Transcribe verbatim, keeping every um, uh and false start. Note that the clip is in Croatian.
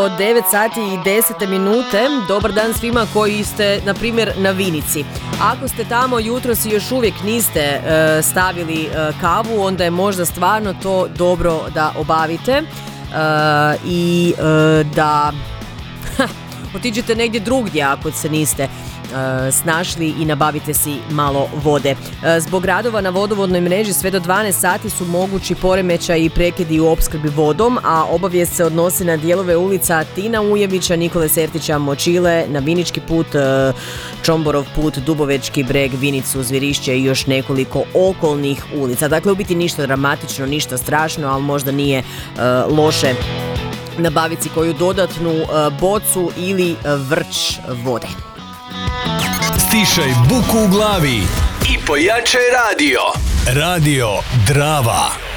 evo devet sati i deset minute. Dobar dan svima koji ste, na primjer, na Vinici. Ako ste tamo jutros i još uvijek niste e, stavili e, kavu, onda je možda stvarno to dobro da obavite e, i e, da otiđete negdje drugdje ako se niste e, snašli i nabavite si malo vode. E, zbog radova na vodovodnoj mreži sve do dvanaest sati su mogući poremećaji i prekidi u opskrbi vodom, a obavijest se odnosi na dijelove ulica Tina Ujevića, Nikole Sertića, Močile, na Vinički put, e, Čomborov put, Dubovečki breg, Vinicu, Zvirišće i još nekoliko okolnih ulica. Dakle, u biti ništa dramatično, ništa strašno, ali možda nije e, loše nabaviti koju dodatnu uh, bocu ili uh, vrč vode. Stišaj buku u glavi i pojačaj radio. Radio Drava.